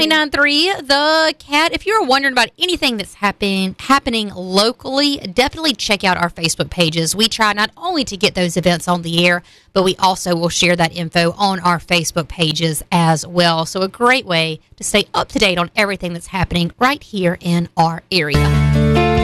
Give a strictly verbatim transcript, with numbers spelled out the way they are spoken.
ninety-nine point three The Cat. If you're wondering about anything that's happen, happening locally, definitely check out our Facebook pages. We try not only to get those events on the air, but we also will share that info on our Facebook pages as well. So a great way to stay up to date on everything that's happening right here in our area.